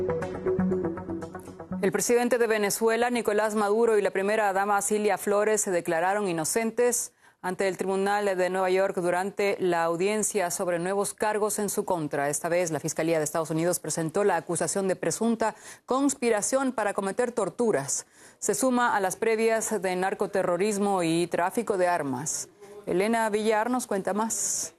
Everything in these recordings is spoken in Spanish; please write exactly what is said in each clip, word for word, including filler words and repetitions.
El presidente de Venezuela, Nicolás Maduro, y la primera dama Cilia Flores se declararon inocentes ante el Tribunal de Nueva York durante la audiencia sobre nuevos cargos en su contra. Esta vez, la Fiscalía de Estados Unidos presentó la acusación de presunta conspiración para cometer torturas. Se suma a las previas de narcoterrorismo y tráfico de armas. Elena Villar nos cuenta más.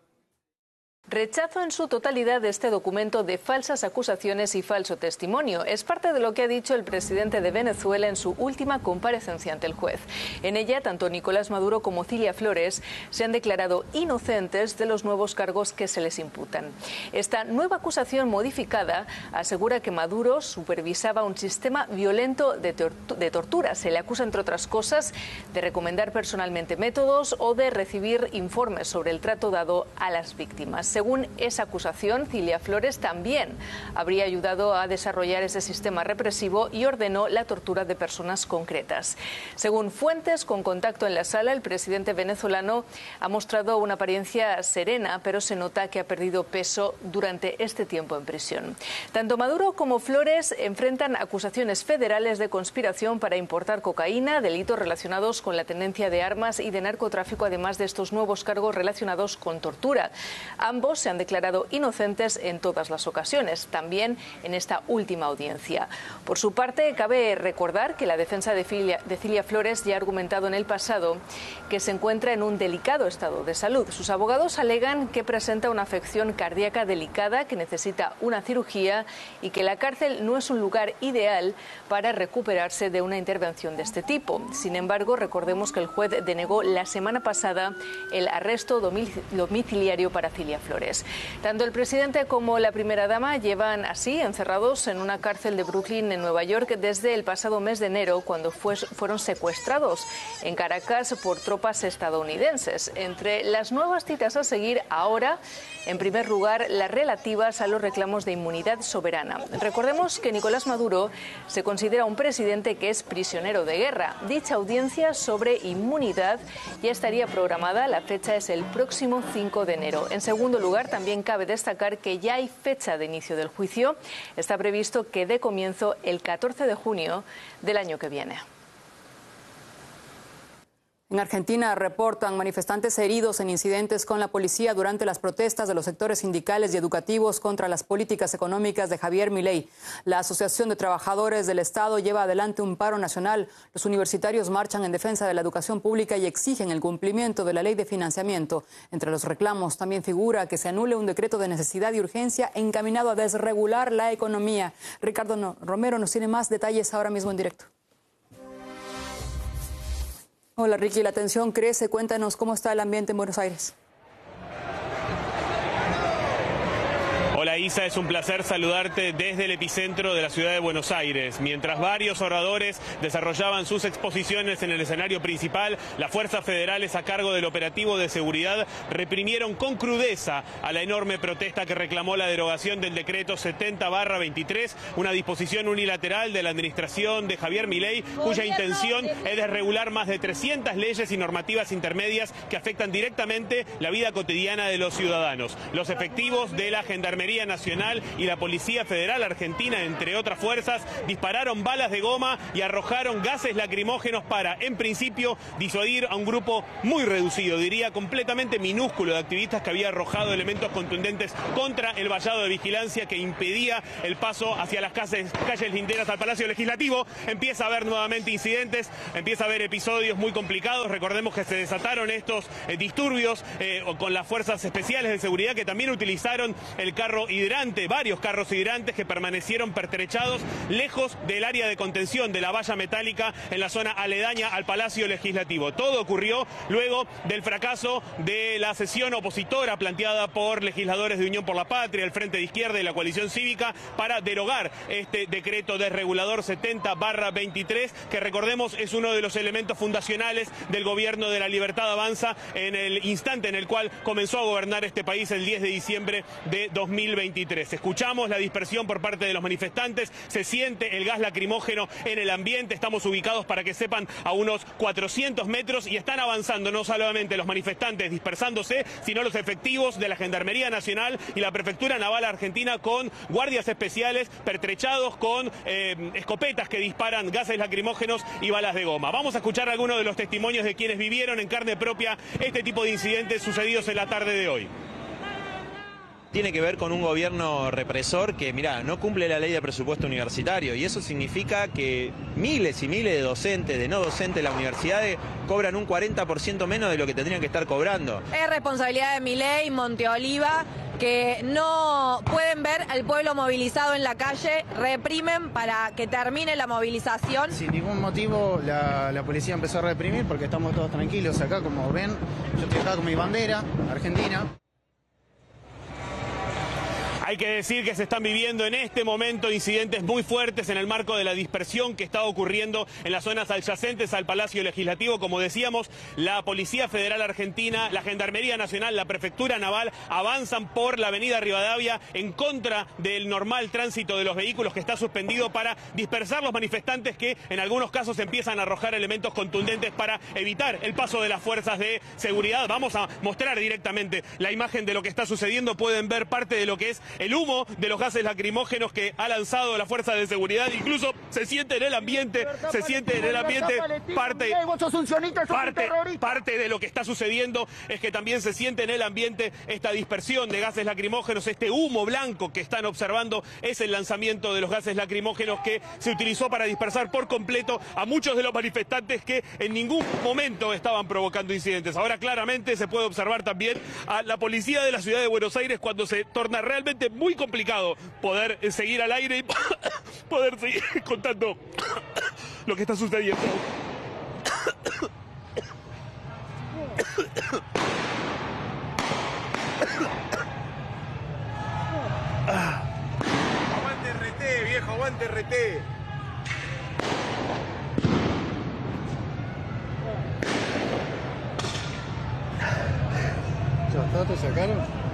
Rechazo en su totalidad de este documento de falsas acusaciones y falso testimonio. Es parte de lo que ha dicho el presidente de Venezuela en su última comparecencia ante el juez. En ella, tanto Nicolás Maduro como Cilia Flores se han declarado inocentes de los nuevos cargos que se les imputan. Esta nueva acusación modificada asegura que Maduro supervisaba un sistema violento de, tortu- de tortura. Se le acusa, entre otras cosas, de recomendar personalmente métodos o de recibir informes sobre el trato dado a las víctimas. Según esa acusación, Cilia Flores también habría ayudado a desarrollar ese sistema represivo y ordenó la tortura de personas concretas. Según fuentes con contacto en la sala, el presidente venezolano ha mostrado una apariencia serena, pero se nota que ha perdido peso durante este tiempo en prisión. Tanto Maduro como Flores enfrentan acusaciones federales de conspiración para importar cocaína, delitos relacionados con la tenencia de armas y de narcotráfico, además de estos nuevos cargos relacionados con tortura. Ambos se han declarado inocentes en todas las ocasiones, también en esta última audiencia. Por su parte, cabe recordar que la defensa de Cilia, de Cilia Flores ya ha argumentado en el pasado que se encuentra en un delicado estado de salud. Sus abogados alegan que presenta una afección cardíaca delicada, que necesita una cirugía y que la cárcel no es un lugar ideal para recuperarse de una intervención de este tipo. Sin embargo, recordemos que el juez denegó la semana pasada el arresto domiciliario para Cilia Flores. Tanto el presidente como la primera dama llevan así encerrados en una cárcel de Brooklyn, en Nueva York, desde el pasado mes de enero, cuando fue, fueron secuestrados en Caracas por tropas estadounidenses. Entre las nuevas citas a seguir ahora, en primer lugar, las relativas a los reclamos de inmunidad soberana. Recordemos que Nicolás Maduro se considera un presidente que es prisionero de guerra. Dicha audiencia sobre inmunidad ya estaría programada. La fecha es el próximo cinco de enero. En segundo lugar, también cabe destacar que ya hay fecha de inicio del juicio. Está previsto que dé comienzo el catorce de junio del año que viene. En Argentina reportan manifestantes heridos en incidentes con la policía durante las protestas de los sectores sindicales y educativos contra las políticas económicas de Javier Milei. La Asociación de Trabajadores del Estado lleva adelante un paro nacional. Los universitarios marchan en defensa de la educación pública y exigen el cumplimiento de la ley de financiamiento. Entre los reclamos también figura que se anule un decreto de necesidad y urgencia encaminado a desregular la economía. Ricardo Romero nos tiene más detalles ahora mismo en directo. Hola Ricky, la tensión crece. Cuéntanos cómo está el ambiente en Buenos Aires. Hola Isa, es un placer saludarte desde el epicentro de la ciudad de Buenos Aires. Mientras varios oradores desarrollaban sus exposiciones en el escenario principal, las fuerzas federales a cargo del operativo de seguridad reprimieron con crudeza a la enorme protesta que reclamó la derogación del decreto setenta barra veintitrés, una disposición unilateral de la administración de Javier Milei, cuya intención es desregular más de trescientas leyes y normativas intermedias que afectan directamente la vida cotidiana de los ciudadanos. Los efectivos de la Gendarmería Nacional y la Policía Federal Argentina, entre otras fuerzas, dispararon balas de goma y arrojaron gases lacrimógenos para, en principio, disuadir a un grupo muy reducido, diría completamente minúsculo, de activistas que había arrojado elementos contundentes contra el vallado de vigilancia que impedía el paso hacia las calles, calles linderas al Palacio Legislativo. Empieza a haber nuevamente incidentes, empieza a haber episodios muy complicados. Recordemos que se desataron estos eh, disturbios eh, con las fuerzas especiales de seguridad, que también utilizaron el carro hidrante, varios carros hidrantes que permanecieron pertrechados lejos del área de contención de la valla metálica en la zona aledaña al Palacio Legislativo. Todo ocurrió luego del fracaso de la sesión opositora planteada por legisladores de Unión por la Patria, el Frente de Izquierda y la Coalición Cívica para derogar este decreto desregulador setenta barra veintitrés, que recordemos es uno de los elementos fundacionales del gobierno de la Libertad Avanza en el instante en el cual comenzó a gobernar este país el diez de diciembre de dos mil veintiuno. veintitrés. Escuchamos la dispersión por parte de los manifestantes, se siente el gas lacrimógeno en el ambiente, estamos ubicados, para que sepan, a unos cuatrocientos metros y están avanzando no solamente los manifestantes dispersándose, sino los efectivos de la Gendarmería Nacional y la Prefectura Naval Argentina con guardias especiales pertrechados con eh, escopetas que disparan gases lacrimógenos y balas de goma. Vamos a escuchar algunos de los testimonios de quienes vivieron en carne propia este tipo de incidentes sucedidos en la tarde de hoy. Tiene que ver con un gobierno represor que, mirá, no cumple la ley de presupuesto universitario, y eso significa que miles y miles de docentes, de no docentes de las universidades, cobran un cuarenta por ciento menos de lo que tendrían que estar cobrando. Es responsabilidad de Milei, Monteoliva, que no pueden ver al pueblo movilizado en la calle, reprimen para que termine la movilización. Sin ningún motivo la, la policía empezó a reprimir porque estamos todos tranquilos acá, como ven. Yo estoy acá con mi bandera, Argentina. Hay que decir que se están viviendo en este momento incidentes muy fuertes en el marco de la dispersión que está ocurriendo en las zonas adyacentes al Palacio Legislativo. Como decíamos, la Policía Federal Argentina, la Gendarmería Nacional, la Prefectura Naval avanzan por la avenida Rivadavia en contra del normal tránsito de los vehículos, que está suspendido, para dispersar los manifestantes que en algunos casos empiezan a arrojar elementos contundentes para evitar el paso de las fuerzas de seguridad. Vamos a mostrar directamente la imagen de lo que está sucediendo. Pueden ver parte de lo que es el humo de los gases lacrimógenos que ha lanzado la fuerza de seguridad. Incluso se siente en el ambiente, se siente en el ambiente parte, parte, parte de lo que está sucediendo es que también se siente en el ambiente esta dispersión de gases lacrimógenos, este humo blanco que están observando es el lanzamiento de los gases lacrimógenos que se utilizó para dispersar por completo a muchos de los manifestantes que en ningún momento estaban provocando incidentes. Ahora claramente se puede observar también a la policía de la ciudad de Buenos Aires cuando se torna realmente muy complicado poder seguir al aire y poder seguir contando lo que está sucediendo. Aguante R T, viejo, aguante R T. ¿Ya está? ¿Te sacaron?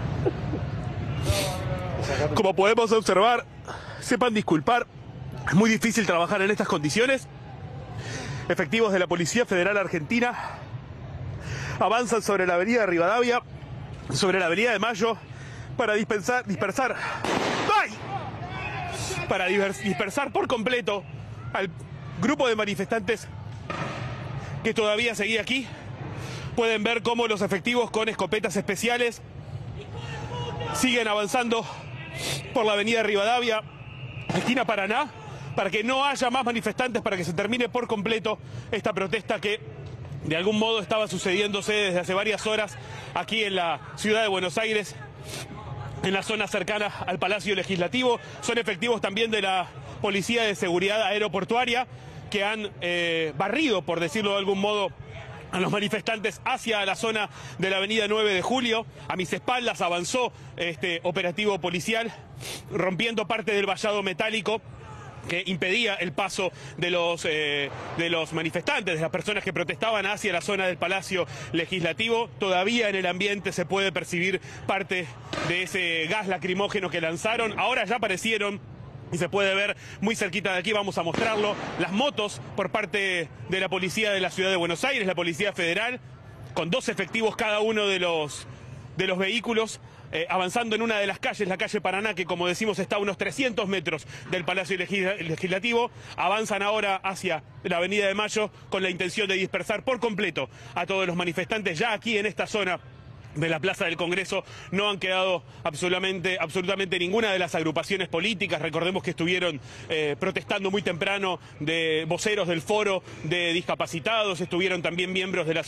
Como podemos observar, sepan disculpar, es muy difícil trabajar en estas condiciones. Efectivos de la Policía Federal Argentina avanzan sobre la avenida Rivadavia, sobre la avenida de Mayo, para dispersar, dispersar, ¡ay! para dispersar por completo al grupo de manifestantes que todavía seguía aquí. Pueden ver cómo los efectivos con escopetas especiales siguen avanzando por la avenida Rivadavia, esquina Paraná, para que no haya más manifestantes, para que se termine por completo esta protesta que de algún modo estaba sucediéndose desde hace varias horas aquí en la ciudad de Buenos Aires, en la zona cercana al Palacio Legislativo. Son efectivos también de la Policía de Seguridad Aeroportuaria que han eh, barrido, por decirlo de algún modo, a los manifestantes hacia la zona de la avenida nueve de julio. A mis espaldas avanzó este operativo policial, rompiendo parte del vallado metálico que impedía el paso de los, eh, de los manifestantes, de las personas que protestaban hacia la zona del Palacio Legislativo. Todavía en el ambiente se puede percibir parte de ese gas lacrimógeno que lanzaron. Ahora ya aparecieron, y se puede ver muy cerquita de aquí, vamos a mostrarlo, las motos por parte de la policía de la ciudad de Buenos Aires, la Policía Federal, con dos efectivos cada uno de los, de los vehículos, eh, avanzando en una de las calles, la calle Paraná, que como decimos está a unos trescientos metros del Palacio Legislativo. Avanzan ahora hacia la avenida de Mayo con la intención de dispersar por completo a todos los manifestantes. Ya aquí en esta zona de la Plaza del Congreso no han quedado absolutamente, absolutamente ninguna de las agrupaciones políticas. Recordemos que estuvieron eh, protestando muy temprano de voceros del Foro de Discapacitados, estuvieron también miembros de la